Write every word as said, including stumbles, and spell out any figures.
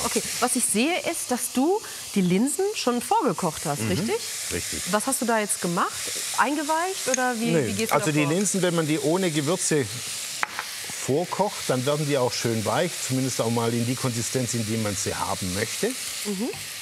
Okay, was ich sehe ist, dass du die Linsen schon vorgekocht hast, Mhm, richtig? richtig. Was hast du da jetzt gemacht? Eingeweicht oder wie, Nee, wie gehst du also die davor? Linsen, wenn man die ohne Gewürze vorkocht, dann werden die auch schön weich, zumindest auch mal in die Konsistenz, in die man sie haben möchte. Mhm.